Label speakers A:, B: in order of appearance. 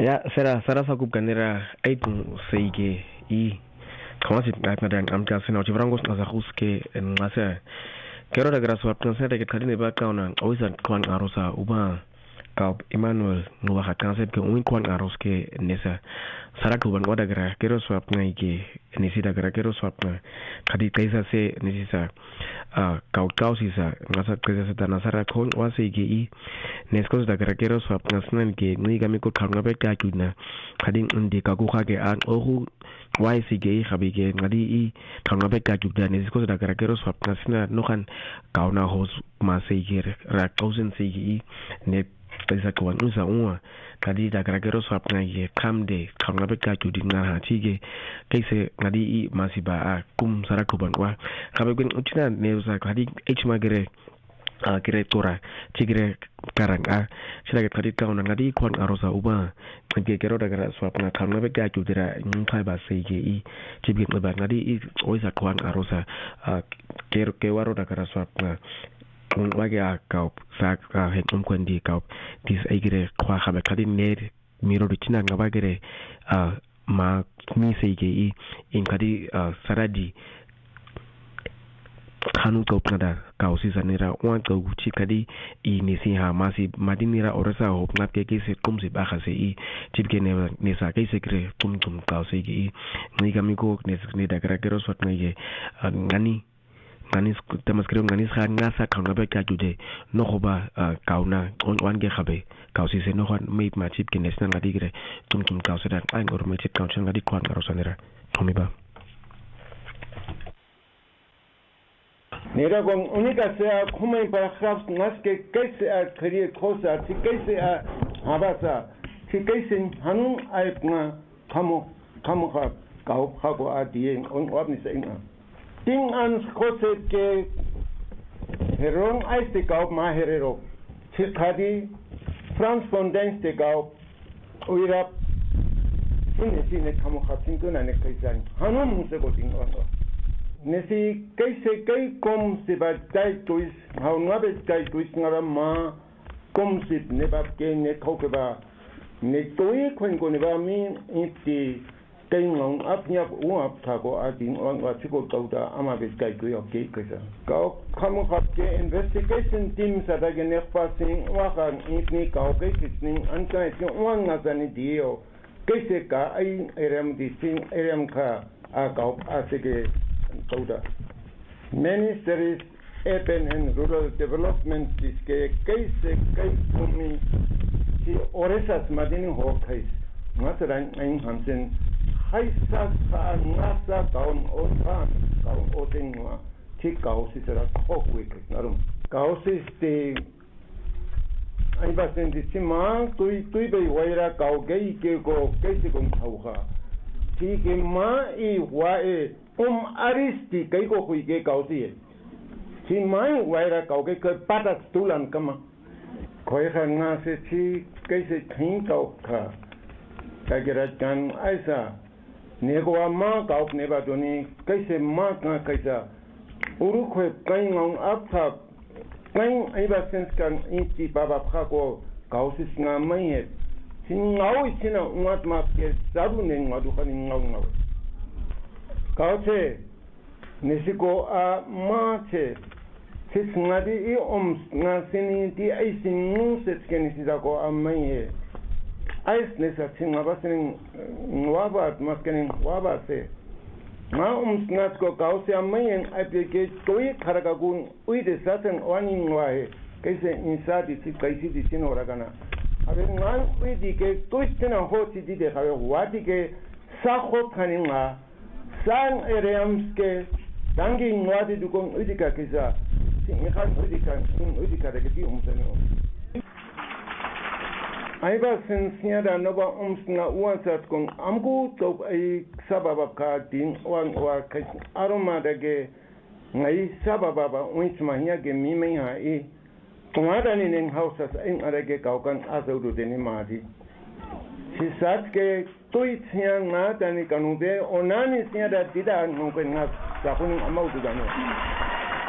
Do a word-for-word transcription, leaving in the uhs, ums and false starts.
A: Ya, será será sa kuganira aitu seige i kamasi ngakna am kasi na chivrangos ngasa huske ngasa kero da graso apnsa da kadine ba kauna oisa kwan arosa uba ka Emmanuel nuwa ha kanse ke un kwan aroske nesa sara ko ban wada gra kero so apna ike nesi da gra kero so apna kadi kaisa se nesi sa a kau kau sisa ngasa kaisa se dana sara kon wase ike i neskos da gra kero so apna snan ke ni ga mi ko khanga be ka kuna kadi ndi ka ku khage an ohu wai sige khabi ke ngadi i khanga be ka kuna neskos da gra kero so apna sna no kan kauna hos ma se ike ra kausen se ike i ne kaisa ko wan usa unwa kadi da garagero swap na ye kamde kanga be ka tudi na ha tige kaise ngadi i masiba a kum sara ko banwa kabe gwen utina ne usa kadi h magere a kire tora tigre karang a sila kadi ka ona ngadi kon arosa uba ke kero da gara swap na kanga be ka tudi ra ngai ba se ge i tibi ba ngadi i oisa kon arosa a kero ke waro da gara swap na wage a kaup sa ka hen um kwandi kaup dis eigere kwa khabe kadi ne miro rutina ngabagere a ma mi seige i in kadi saradi kanu kaup nada kausi sanira wan kau chi kadi i nisi ha masi madinira orasa hop na ke ke se kum se ba khase i chipke ne ne sa ke se kre tum tum kausi gi ni gamiko ne ne da kra kero sot ne ngani nganis temas creo nganis ha ngasa khanga be ka jude no khoba kauna on wan ge khabe kausi se no khan mate ma chip ke national ngadi gre tum tum kausa da ai or me chip kausa ngadi kwan karo sanera thomi ba
B: nera con única sea como para crafts más que que sea querer cosa si que sea abasa si que se hanun ai na kamo kamo ha kau ha ko adie on wabni se ina ting ans kose ke heron aiste kaup ma herero chikadi transpondence te kaup uira ine sine kamo khatin kuna ne kaisan hanum muse ko ting ono nesi kaise kai kom se ba dai tuis hau ngabe dai tuis ngara ma kom se ne ba ke ne khoke ba ne toi kwen ko ne ba mi iti Teng long up nyap uap tako adin on what people go da amabis kai go okay kesa go come up ke investigation team sa da ge nek passing wa kan itni ka ke kisning an ka ti on na zani dio kese ka ai eram di sing eram ka a ka a se ge go da ministries urban and rural development is ke kese kai kumi ki oresas madini ho kais masaran ein hansen Haisa sa ngasa kaun otan kaun otingwa ti kausi sera kokwe narum kausi ste ai basen di sima tui tui be waira kau gei ke ko keisi kon thauha ti ke ma i wa e um aristi kai ko hui ke kausi e ti mai waira kau ke patak tulan kama koi khana se ti keisi thin kau kha kagerat kan aisa Negwa ma kaup neba doni kaise ma ka kaisa uru khwe kai ngong apthap kai aiba sense kan inti baba phako kausis nga mai he singau ichina ungat ma ke sabu ne ngadu khani ngau ngau kauche nisiko a ma che sis ngadi i om nga sini ti ai sinu set ken sidako a mai he Ais nesa singa basin wabat maskenin wabase ma ums natko kausi amayen apike toi kharagagun uide saten wanin wae kaise insadi ti kaisi di sinoragana abe ngan uidi ke toistena hoti di de khawe wadi ke sakho khaninga san ereamske dangi ngwadi dukon uidi ka kisa sin ikhan uidi kan uidi ka de di umsano Aiba sensia da nova umsna uansat kong amgu tok ai sababa ka din wan wa kai aroma dage ngai sababa ba unsma hiya ge mi mai ha e tumada ni nen houses in arage kaukan azaudu deni madi si sat ke toi tsiang na tani kanude onani sia da dida ngong ken na sa kun amau du gano